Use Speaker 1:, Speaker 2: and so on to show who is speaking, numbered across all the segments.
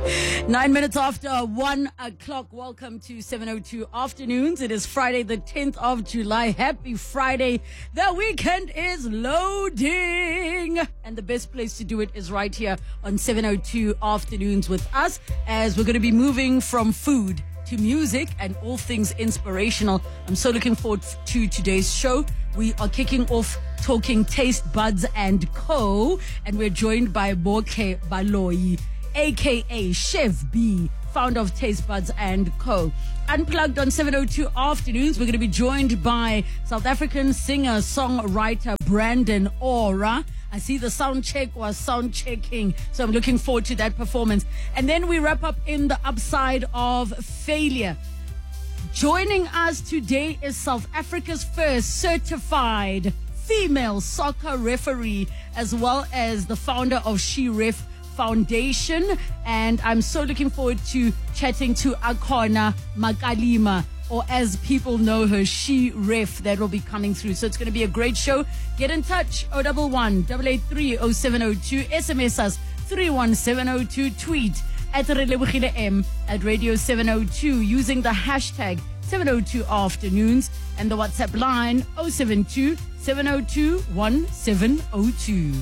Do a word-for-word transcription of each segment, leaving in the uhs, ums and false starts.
Speaker 1: Nine minutes after one o'clock. Welcome to seven oh two Afternoons. It is Friday, the tenth of July. Happy Friday. The weekend is loading. And the best place to do it is right here on seven oh two Afternoons with us, as we're going to be moving from food to music and all things inspirational. I'm so looking forward to today's show. We are kicking off talking Taste Buds and Co. And we're joined by Boke Baloyi, aka Chef B, founder of Taste Buds and Co. Unplugged on seven oh two Afternoons, we're going to be joined by South African singer, songwriter Brandon Ora. I see the sound check was sound checking, so I'm looking forward to that performance. And then we wrap up in the upside of failure. Joining us today is South Africa's first certified female soccer referee, as well as the founder of She Ref Foundation. And I'm so looking forward to chatting to Akona Makalima, or as people know her, She Ref, that will be coming through. So it's going to be a great show. Get in touch, oh one one, eight eight three, oh seven oh two, S M S us three one seven oh two, tweet at Relebohile M at Radio seven oh two using the hashtag seven oh two Afternoons, and the WhatsApp line oh seven two, seven oh two, one seven oh two.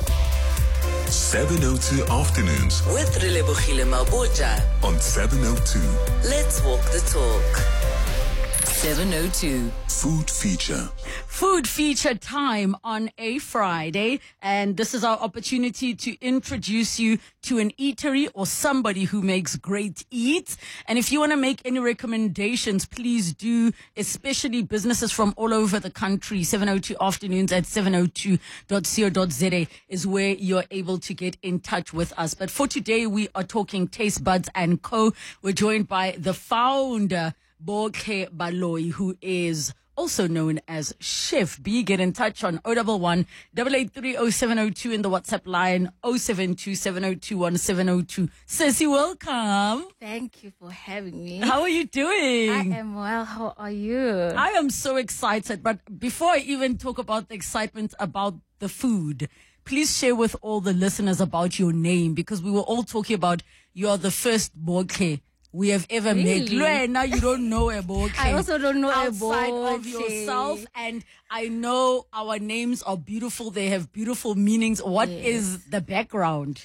Speaker 2: seven oh two Afternoons
Speaker 3: with Relebohile Mabotja
Speaker 2: on seven oh two.
Speaker 3: Let's walk the talk. seven oh two
Speaker 2: Food Feature.
Speaker 1: Food Feature time on a Friday, and this is our opportunity to introduce you to an eatery or somebody who makes great eats. And if you want to make any recommendations, please do, especially businesses from all over the country. seven oh two Afternoons at seven oh two dot co dot za is where you're able to get in touch with us. But for today, we are talking Taste Buds and Co. We're joined by the founder, Boke Baloyi, who is also known as Chef B. Get in touch on oh one one, eight eight three, oh seven oh two in the WhatsApp line oh seven two, seven oh two, one seven oh two. Sissy, welcome.
Speaker 4: Thank you for having me.
Speaker 1: How are you doing?
Speaker 4: I am well. How are you?
Speaker 1: I am so excited. But before I even talk about the excitement about the food, please share with all the listeners about your name, because we were all talking about you're the first Boke we have ever
Speaker 4: Really?
Speaker 1: met. Now you don't know a Boke.
Speaker 4: I also don't know a
Speaker 1: outside of
Speaker 4: Boke.
Speaker 1: yourself, and I know our names are beautiful. They have beautiful meanings. What
Speaker 4: Yes.
Speaker 1: is the background?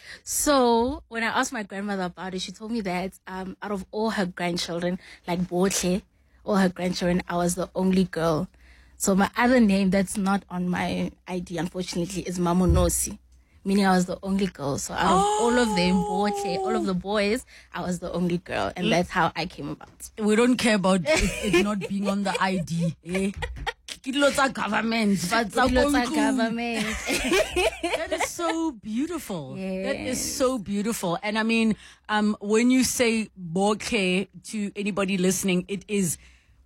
Speaker 4: So when I asked my grandmother about it, she told me that um, out of all her grandchildren, like Botle, all her grandchildren, I was the only girl. So my other name that's not on my I D, unfortunately, is Mamunosi, meaning I was the only girl. So out of
Speaker 1: Oh.
Speaker 4: all of them, Botle, all of the boys, I was the only girl. And that's how I came about.
Speaker 1: We don't care about it, it not being on the I D. Eh? Kilo tsa government, but tsa
Speaker 4: Dilo tsa
Speaker 1: konku.
Speaker 4: government.
Speaker 1: That is so beautiful. That is
Speaker 4: Yes.
Speaker 1: so beautiful. And I mean, um, when you say Boke to anybody listening, it is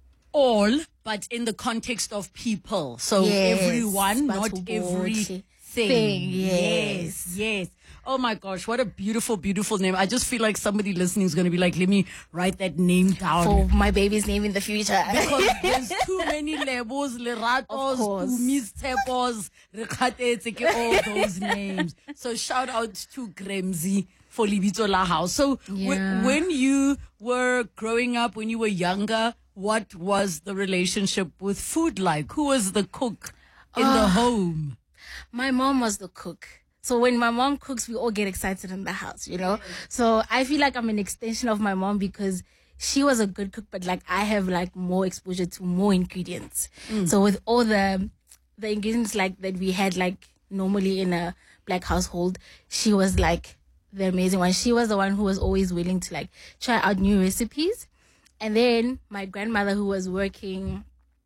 Speaker 1: all, but in the context of people. So
Speaker 4: Yes,
Speaker 1: everyone, not
Speaker 4: Batho
Speaker 1: everything.
Speaker 4: bohle. Thing,
Speaker 1: Yes,
Speaker 4: yes.
Speaker 1: yes. Oh my gosh, what a beautiful, beautiful name. I just feel like somebody listening is going to be like, let me write that name down.
Speaker 4: For my baby's name in the future.
Speaker 1: Because there's too many labels, Leratos,
Speaker 4: Of course.
Speaker 1: Umis, Tepos, Rekhatetse, ke all those names. So shout out to Gremzi for Libito La House. So w-
Speaker 4: Yeah.
Speaker 1: when you were growing up, when you were younger, what was the relationship with food like? Who was the cook in the home?
Speaker 4: My mom was the cook. So when my mom cooks, we all get excited in the house, you know? So I feel like I'm an extension of my mom, because she was a good cook, but like I have like more exposure to more ingredients. So with all the the ingredients like that we had like normally in a black household, she was like the amazing one. She was the one who was always willing to like try out new recipes. And then my grandmother, who was working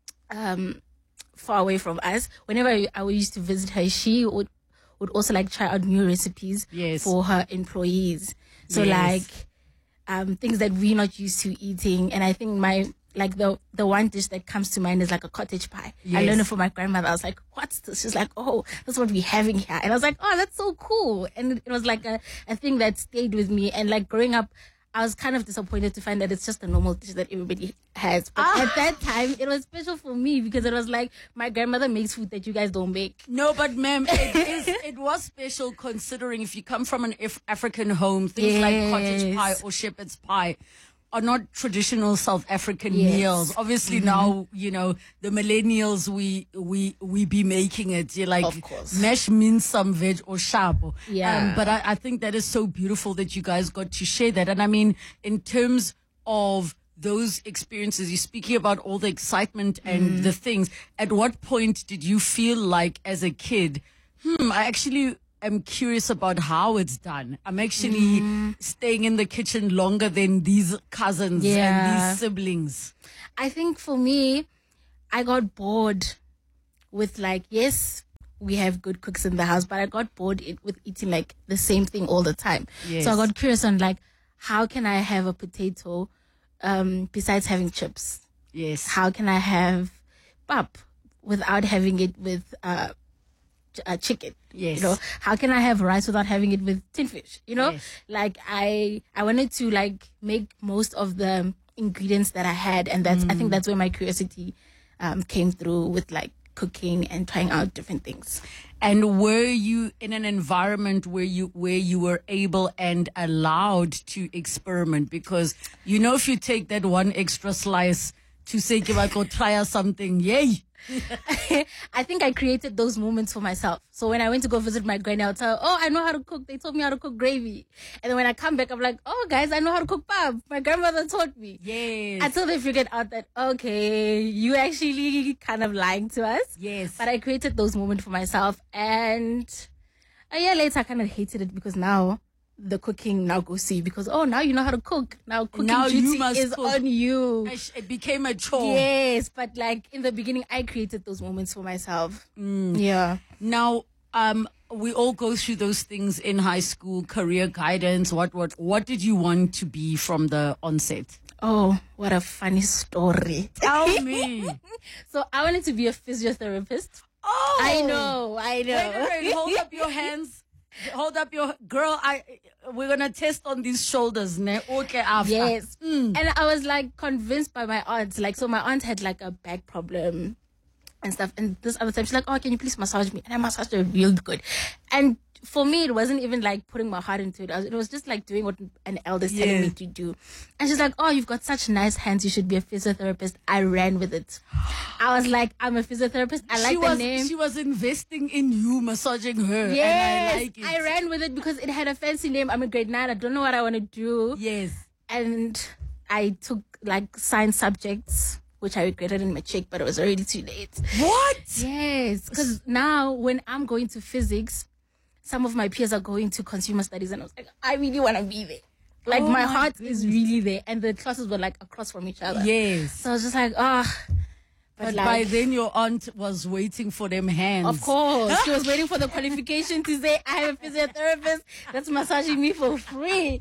Speaker 4: um far away from us, whenever I, I used to visit her, she would would also like try out new recipes
Speaker 1: Yes.
Speaker 4: for her employees. So
Speaker 1: Yes.
Speaker 4: like um things that we're not used to eating. And I think my like the the one dish that comes to mind is like a cottage pie. I
Speaker 1: Yes.
Speaker 4: learned it from my grandmother. I was like, what's this? She's like, oh, that's what we're having here. And I was like, oh, that's so cool. And it was like a, a thing that stayed with me. And like growing up, I was kind of disappointed to find that it's just a normal dish that everybody has. But
Speaker 1: Ah.
Speaker 4: at that time, it was special for me because it was like, my grandmother makes food that you guys don't make.
Speaker 1: No, but ma'am, it is. It was special considering if you come from an Af- African home, things like cottage
Speaker 4: Yes.
Speaker 1: pie or shepherd's pie are not traditional South African
Speaker 4: Yes.
Speaker 1: meals. Obviously, now you know the millennials. We we we be making it. You like
Speaker 4: Of course.
Speaker 1: mash means some veg or shabu.
Speaker 4: Yeah.
Speaker 1: Um, but I, I think that is so beautiful that you guys got to share that. And I mean, in terms of those experiences, you're speaking about all the excitement and
Speaker 4: Mm.
Speaker 1: the things. At what point did you feel like, as a kid, hmm, I actually am curious about how it's done. I'm actually
Speaker 4: Mm.
Speaker 1: staying in the kitchen longer than these cousins and
Speaker 4: Yeah.
Speaker 1: these siblings.
Speaker 4: I think for me, I got bored with like, yes, we have good cooks in the house, but I got bored it, with eating like the same thing all the time.
Speaker 1: Yes.
Speaker 4: So I got curious on like, how can I have a potato um, besides having chips?
Speaker 1: Yes.
Speaker 4: How can I have pap without having it with uh, ch- uh, chicken?
Speaker 1: Yes.
Speaker 4: You know, how can I have rice without having it with tin fish? You know,
Speaker 1: Yes.
Speaker 4: like I I wanted to like make most of the ingredients that I had, and that's I think that's where my curiosity um, came through with like cooking and trying out different things.
Speaker 1: And were you in an environment where you where you were able and allowed to experiment? Because you know, if you take that one extra slice to say, "Give I go try something," yay!
Speaker 4: I think I created those moments for myself. So when I went to go visit my granny, I'll tell her, oh, I know how to cook. They told me how to cook gravy. And then when I come back, I'm like, oh, guys, I know how to cook pap. My grandmother taught me.
Speaker 1: Yes.
Speaker 4: Until they figured out that, okay, you actually kind of lying to us.
Speaker 1: Yes.
Speaker 4: But I created those moments for myself. And a year later, I kind of hated it because now the cooking now goes see because, oh, now you know how to cook. Now cooking
Speaker 1: Now you
Speaker 4: duty
Speaker 1: must
Speaker 4: is
Speaker 1: cook.
Speaker 4: on you.
Speaker 1: It became a chore.
Speaker 4: Yes, but like in the beginning, I created those moments for myself.
Speaker 1: Mm.
Speaker 4: Yeah.
Speaker 1: Now, um, we all go through those things in high school, career guidance. What, what, what did you want to be from the onset?
Speaker 4: Oh, what a funny story.
Speaker 1: Tell me.
Speaker 4: So I wanted to be a physiotherapist.
Speaker 1: Oh,
Speaker 4: I know, I know.
Speaker 1: Wait, wait, wait. Hold up your hands. Hold up your girl. I. We're gonna test on these shoulders, ne? Okay, after.
Speaker 4: Yes. And I was like convinced by my aunt. Like, so my aunt had like a back problem and stuff. And this other time she's like, oh, can you please massage me? And I massaged her real good. And for me, it wasn't even like putting my heart into it. I was, it was just like doing what an elder's telling
Speaker 1: Yeah.
Speaker 4: me to do. And she's like, oh, you've got such nice hands. You should be a physiotherapist. I ran with it. I was like, I'm a physiotherapist. I like
Speaker 1: she
Speaker 4: the
Speaker 1: was,
Speaker 4: name.
Speaker 1: She was investing in you, massaging her.
Speaker 4: Yes,
Speaker 1: and I like it.
Speaker 4: I ran with it because it had a fancy name. I'm in grade nine. I don't know what I want to do.
Speaker 1: Yes.
Speaker 4: And I took like science subjects, which I regretted in matric, but it was already too late.
Speaker 1: What?
Speaker 4: Yes, because now when I'm going to physics, some of my peers are going to consumer studies, and I was like, I really want to be there. Like
Speaker 1: Oh
Speaker 4: my,
Speaker 1: my
Speaker 4: heart
Speaker 1: goodness.
Speaker 4: is really there, and the classes were like across from each other.
Speaker 1: Yes.
Speaker 4: So I was just like, ah.
Speaker 1: But
Speaker 4: like,
Speaker 1: by then, your aunt was waiting for them hands.
Speaker 4: of course, she was waiting for the qualification to say, I have a physiotherapist that's massaging me for free.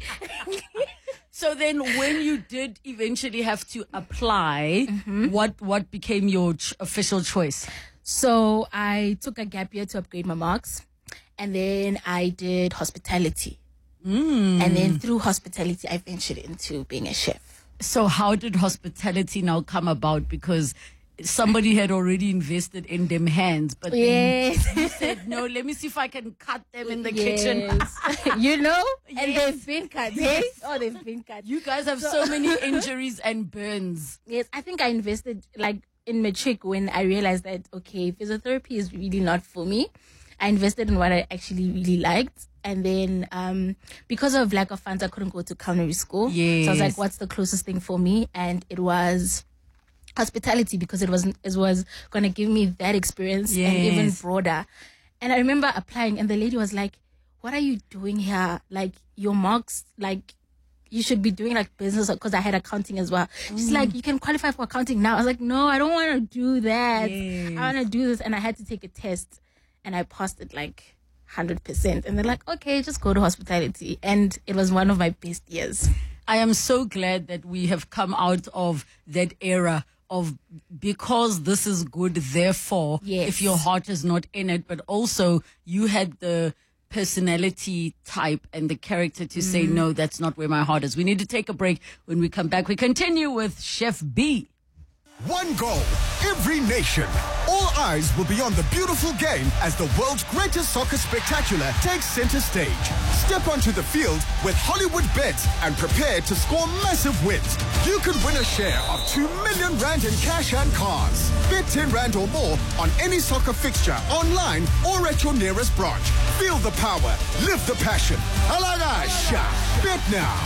Speaker 1: So then, when you did eventually have to apply,
Speaker 4: Mm-hmm.
Speaker 1: what what became your ch- official choice?
Speaker 4: So I took a gap year to upgrade my marks, and then I did hospitality.
Speaker 1: Mm.
Speaker 4: And then through hospitality, I ventured into being a chef.
Speaker 1: So how did hospitality now come about? Because somebody had already invested in them hands, but then
Speaker 4: Yes.
Speaker 1: you said, no, let me see if I can cut them in the kitchen.
Speaker 4: Yes. You know? And
Speaker 1: Yes.
Speaker 4: they've been cut.
Speaker 1: Yes.
Speaker 4: Yes. Oh, they've been cut.
Speaker 1: You guys have so many injuries and burns.
Speaker 4: Yes, I think I invested like in matric when I realized that, okay, physiotherapy is really not for me. I invested in what I actually really liked. And then um, because of lack of funds, I couldn't go to culinary school.
Speaker 1: Yes.
Speaker 4: So I was like, what's the closest thing for me? And it was hospitality because it was it was going to give me that experience and even
Speaker 1: Yes.
Speaker 4: broader. And I remember applying and the lady was like, what are you doing here? Like your marks, like you should be doing like business because I had accounting as well. She's like, you can qualify for accounting now. I was like, no, I don't want to do that.
Speaker 1: Yes.
Speaker 4: I want to do this. And I had to take a test and I passed it like one hundred percent. And they're like, okay, just go to hospitality. And it was one of my best years.
Speaker 1: I am so glad that we have come out of that era of because this is good, therefore,
Speaker 4: Yes.
Speaker 1: if your heart is not in it, but also you had the personality type and the character to say, no, that's not where my heart is. We need to take a break. When we come back, we continue with Chef B.
Speaker 5: One goal, every nation. All eyes will be on the beautiful game as the world's greatest soccer spectacular takes center stage. Step onto the field with Hollywood Bets and prepare to score massive wins. You could win a share of two million rand in cash and cars. Bet ten rand or more on any soccer fixture, online or at your nearest branch. Feel the power, live the passion. Alagasha. Bet now.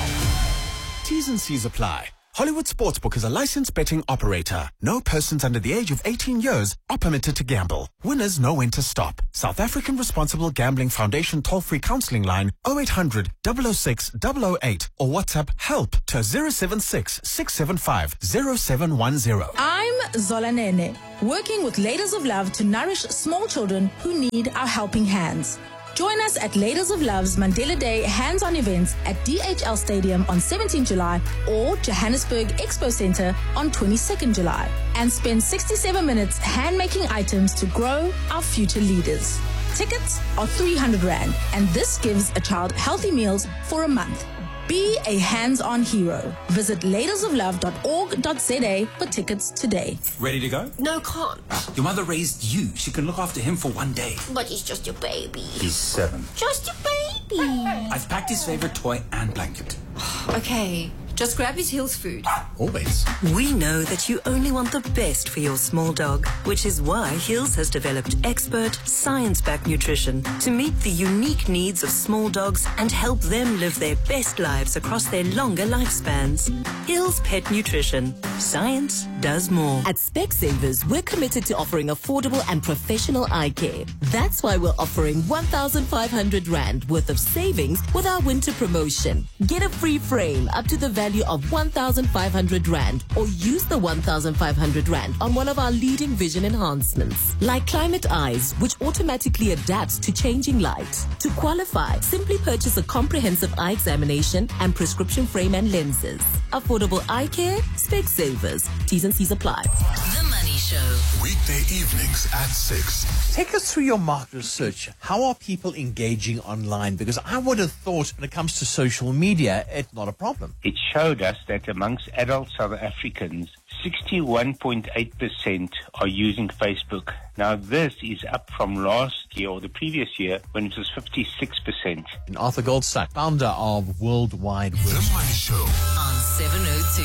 Speaker 5: T's and C's apply. Hollywood Sportsbook is a licensed betting operator. No persons under the age of eighteen years are permitted to gamble. Winners know when to stop. South African Responsible Gambling Foundation toll-free counseling line oh eight hundred, double oh six, double oh eight or WhatsApp help to zero seven six, six seven five, zero seven one zero.
Speaker 6: I'm Zola Nene, working with Ladies of Love to nourish small children who need our helping hands. Join us at Ladies of Love's Mandela Day hands-on events at D H L Stadium on seventeenth July or Johannesburg Expo Center on twenty-second July. And spend sixty-seven minutes hand-making items to grow our future leaders. Tickets are three hundred rand, and this gives a child healthy meals for a month. Be a hands-on hero. Visit ladies of love dot org dot za for tickets today.
Speaker 7: Ready to go?
Speaker 8: No, can't.
Speaker 7: Your mother raised you. She can look after him for one day.
Speaker 8: But he's just your baby.
Speaker 7: He's seven.
Speaker 8: Just your baby.
Speaker 7: I've packed his favorite toy and blanket.
Speaker 3: Okay, just grab his Hills food.
Speaker 7: Always.
Speaker 3: We know that you only want the best for your small dog, which is why Hills has developed expert, science-backed nutrition to meet the unique needs of small dogs and help them live their best lives across their longer lifespans. Hills Pet Nutrition. Science does more.
Speaker 9: At Specsavers, we're committed to offering affordable and professional eye care. That's why we're offering one thousand five hundred rand worth of savings with our winter promotion. Get a free frame up to the value of one thousand five hundred rand or use the one thousand five hundred rand on one of our leading vision enhancements like Climate Eyes, which automatically adapts to changing light. To qualify, simply purchase a comprehensive eye examination and prescription frame and lenses. Affordable eye care, Specsavers. T's and C's apply.
Speaker 3: The Money Show.
Speaker 2: Weekday evenings at six.
Speaker 10: Take us through your market research. How are people engaging online? Because I would have thought when it comes to social media, it's not a problem.
Speaker 11: It showed us that amongst adult South Africans, sixty-one point eight percent are using Facebook. Now, this is up from last year or the previous year when it was fifty-six percent.
Speaker 10: And Arthur Goldsack, founder of Worldwide Web.
Speaker 2: The Money Show
Speaker 3: on seven oh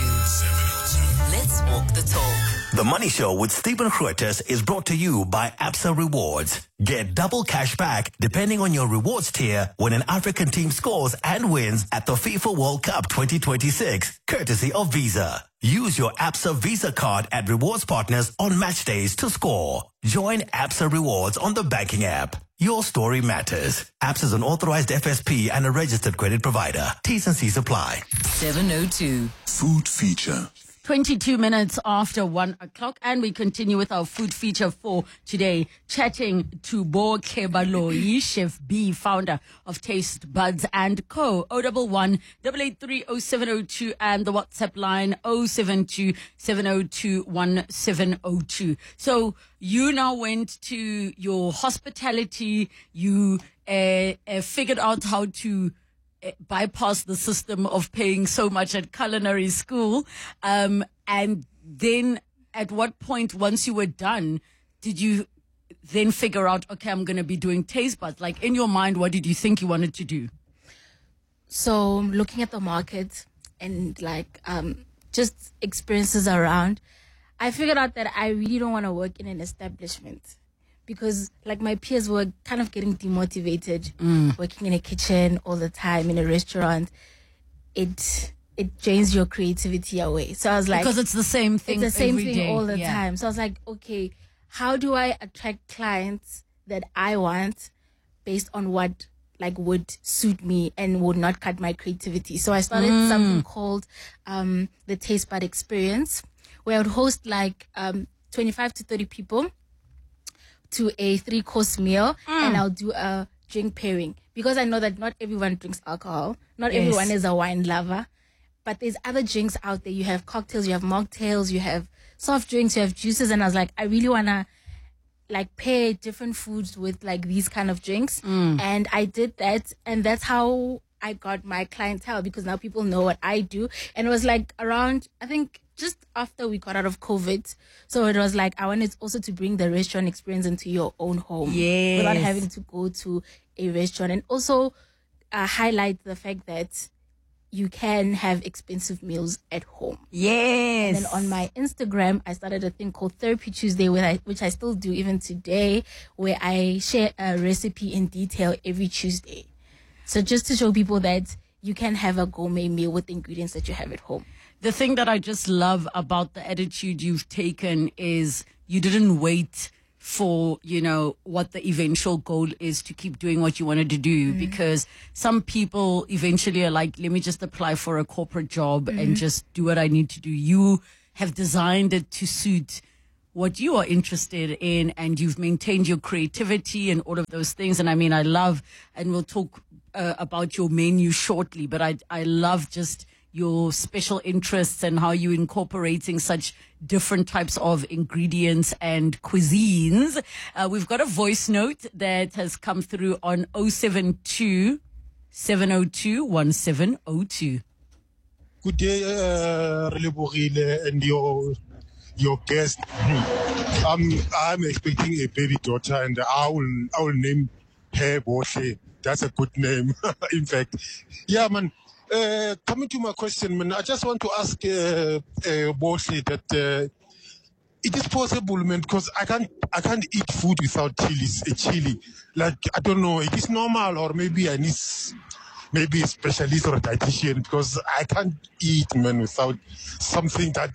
Speaker 3: two. Let's walk the talk.
Speaker 12: The Money Show with Stephen Grootes is brought to you by Absa Rewards. Get double cash back depending on your rewards tier when an African team scores and wins at the FIFA World Cup twenty twenty-six, courtesy of Visa. Use your Absa Visa card at rewards partners on match days to score. Join Absa Rewards on the banking app. Your story matters. Absa is an authorized F S P and a registered credit provider. T's and C's apply.
Speaker 3: seven oh two.
Speaker 2: Food Feature.
Speaker 1: twenty-two minutes after one o'clock, and we continue with our food feature for today, chatting to Bo Kebaloi, Chef B, founder of Taste Buds and Co. oh one one, eight eight three, oh seven oh two and the WhatsApp line oh seven two, seven oh two, one seven oh two. So you now went to your hospitality, you uh, uh, figured out how to bypass the system of paying so much at culinary school. Um, and then at what point, once you were done, did you then figure out, okay, I'm going to be doing Taste Buds? Like, in your mind, what did you think you wanted to do?
Speaker 4: So looking at the market and like um, just experiences around, I figured out that I really don't want to work in an establishment. Because like my peers were kind of getting demotivated, mm. working in a kitchen all the time, in a restaurant. It it drains your creativity away. So I was like...
Speaker 1: Because it's the same thing
Speaker 4: It's the same
Speaker 1: every
Speaker 4: thing
Speaker 1: day.
Speaker 4: all the
Speaker 1: yeah.
Speaker 4: time. So I was like, okay, how do I attract clients that I want based on what like would suit me and would not cut my creativity? So I started
Speaker 1: Mm.
Speaker 4: something called um, the Taste Bud Experience, where I would host like um, twenty-five to thirty people to a three-course meal, mm. and I'll do a drink pairing. Because I know that not everyone drinks alcohol. Not
Speaker 1: Yes.
Speaker 4: everyone is a wine lover. But there's other drinks out there. You have cocktails, you have mocktails, you have soft drinks, you have juices. And I was like, I really want to like pair different foods with like these kind of drinks.
Speaker 1: Mm.
Speaker 4: And I did that, and that's how I got my clientele, because now people know what I do. And it was like around, I think, just after we got out of COVID. So it was like, I wanted also to bring the restaurant experience into your own home.
Speaker 1: Yes.
Speaker 4: Without having to go to a restaurant. And also uh, highlight the fact that you can have expensive meals at home.
Speaker 1: Yes.
Speaker 4: And then on my Instagram, I started a thing called Therapy Tuesday, where I, which I still do even today, where I share a recipe in detail every Tuesday. So just to show people that you can have a gourmet meal with the ingredients that you have at home.
Speaker 1: The thing that I just love about the attitude you've taken is you didn't wait for, you know, what the eventual goal is to keep doing what you wanted to do, mm-hmm. because some people eventually are like, let me just apply for a corporate job mm-hmm. and just do what I need to do. You have designed it to suit what you are interested in, and you've maintained your creativity and all of those things. And I mean, I love, and we'll talk uh, about your menu shortly, but I, I love just your special interests and how you're incorporating such different types of ingredients and cuisines. Uh, we've got a voice note that has come through on oh seven two, seven oh two, one seven oh two.
Speaker 13: Good day, uh, Relebogile and your your guest. I'm I'm expecting a baby daughter, and I will I will name her Bohle. That's a good name, in fact. Yeah, man. Uh, coming to my question, man, I just want to ask uh, uh, Bohle that uh, it is possible, man, because I can't I can't eat food without chilies, a chili. Like, I don't know, it is normal, or maybe I need maybe a specialist or a dietitian, because I can't eat, man, without something that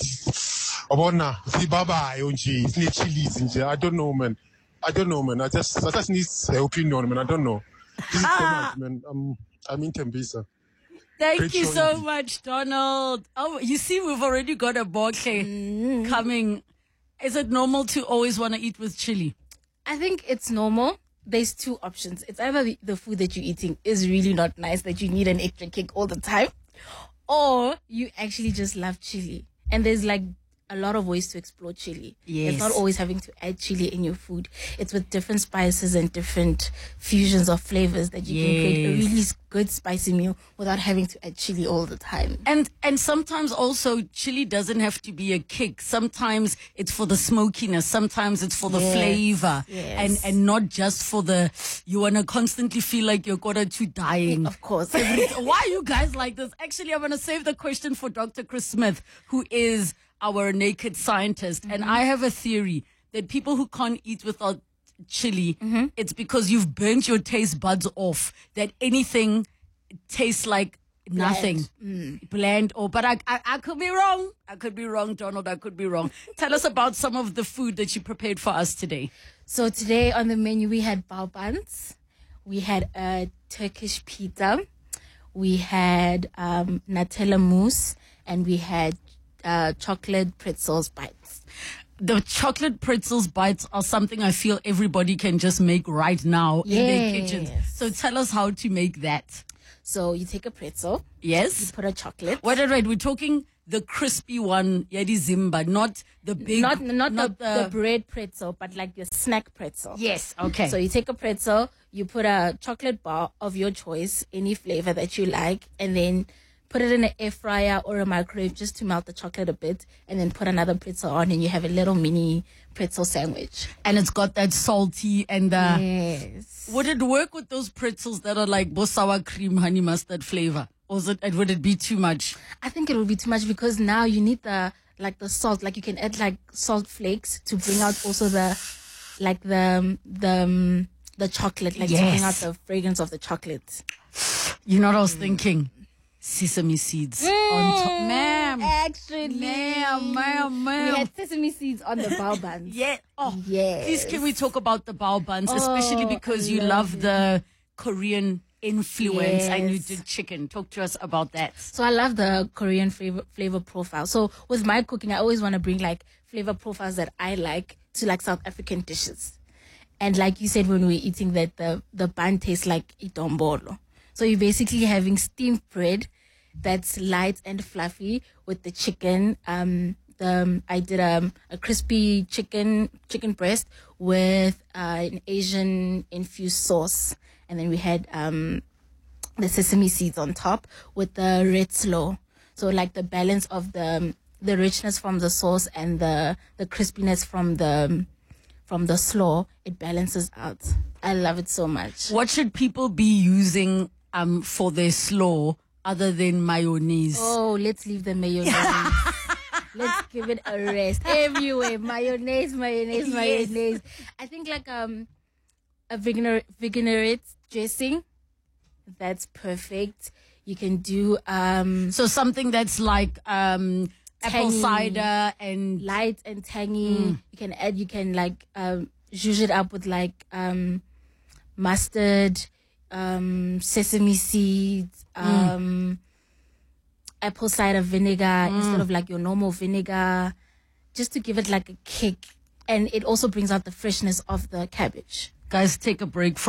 Speaker 13: abona zibaba yonji, it's not chilies. I don't know, man. I don't know, man. I just I just need her opinion, man. I don't know. This is Donald, man. I'm I'm in Tembisa.
Speaker 1: Thank
Speaker 13: Great
Speaker 1: you
Speaker 13: show
Speaker 1: so
Speaker 13: indeed.
Speaker 1: much, Donald. Oh, you see, we've already got a Bohle
Speaker 4: Mm.
Speaker 1: coming. Is it normal to always want to eat with chili?
Speaker 4: I think it's normal. There's two options. It's either the, the food that you're eating is really not nice, that you need an extra kick all the time, or you actually just love chili. And there's like a lot of ways to explore chili.
Speaker 1: Yes.
Speaker 4: It's not always having to add chili in your food. It's with different spices and different fusions of flavors that you can create a
Speaker 1: Yes.
Speaker 4: really good spicy meal without having to add chili all the time.
Speaker 1: And and sometimes also chili doesn't have to be a kick. Sometimes it's for the smokiness. Sometimes it's for the
Speaker 4: Yes,
Speaker 1: flavor,
Speaker 4: yes.
Speaker 1: and and not just for the. You wanna constantly feel like you're quarter to dying.
Speaker 4: Of course.
Speaker 1: Every- Why are you guys like this? Actually, I'm gonna save the question for Doctor Chris Smith, who is our naked scientist, and I have a theory that people who can't eat without chili, it's because you've burnt your taste buds off. That anything tastes like nothing.
Speaker 4: Mm.
Speaker 1: Bland, or but I, I I could be wrong. I could be wrong, Donald. I could be wrong. Tell us about some of the food that you prepared for us today.
Speaker 4: So today on the menu we had bao buns, we had a Turkish pizza, we had um, Nutella mousse, and we had uh, chocolate pretzels bites.
Speaker 1: The chocolate pretzels bites are something I feel everybody can just make right now in their kitchens. So tell us how to make that.
Speaker 4: So you take a pretzel.
Speaker 1: Yes.
Speaker 4: You put a chocolate.
Speaker 1: Wait, wait, wait. We're talking the crispy one, Yadi Zimba, not the big.
Speaker 4: Not not,
Speaker 1: not
Speaker 4: the, the bread pretzel, but like the snack pretzel.
Speaker 1: Yes, okay.
Speaker 4: So you take a pretzel, you put a chocolate bar of your choice, any flavor that you like, and then put it in an air fryer or a microwave just to melt the chocolate a bit, and then put another pretzel on, and you have a little mini pretzel sandwich.
Speaker 1: And it's got that salty and the...
Speaker 4: Yes.
Speaker 1: Would it work with those pretzels that are like bo sour cream, honey mustard flavor? Or is it, would it be too much?
Speaker 4: I think it will be too much, because now you need the like the salt. Like you can add like salt flakes to bring out also the like the the um, the chocolate, like to bring out
Speaker 1: Yes.
Speaker 4: the fragrance of the chocolate.
Speaker 1: You know what I was thinking? Sesame seeds on top. Ma'am.
Speaker 4: Actually,
Speaker 1: Ma'am, ma'am, ma'am.
Speaker 4: we had sesame seeds on the bao buns.
Speaker 1: Yeah. Oh,
Speaker 4: yes.
Speaker 1: Please, can we talk about the bao buns,
Speaker 4: Oh,
Speaker 1: especially
Speaker 4: I
Speaker 1: because you
Speaker 4: love
Speaker 1: love the Korean influence and you
Speaker 4: Yes.
Speaker 1: did chicken. Talk to us about that.
Speaker 4: So I love the Korean flavor flavor profile. So with my cooking, I always want to bring like flavor profiles that I like to like South African dishes. And like you said when we were eating that, the the bun tastes like itombolo. So you're basically having steamed bread that's light and fluffy with the chicken, um, the um, I did um, a crispy chicken chicken breast with uh, an Asian infused sauce, and then we had um, the sesame seeds on top with the red slaw. So like the balance of the the richness from the sauce and the the crispiness from the from the slaw, it balances out. I love it so much.
Speaker 1: What should people be using um for their slaw other than mayonnaise?
Speaker 4: Oh, let's leave the mayonnaise. Let's give it a rest. Everywhere, mayonnaise, mayonnaise,
Speaker 1: Yes.
Speaker 4: mayonnaise. I think like um a vinaigrette, vinaigrette dressing, that's perfect. You can do um
Speaker 1: So something that's like um apple
Speaker 4: tangy,
Speaker 1: cider and
Speaker 4: light and tangy.
Speaker 1: Mm.
Speaker 4: You can add. You can like um zhuzh it up with like um mustard, um sesame seeds, um apple cider vinegar instead of like your normal vinegar, just to give it like a kick, and it also brings out the freshness of the cabbage.
Speaker 1: Guys, take a break from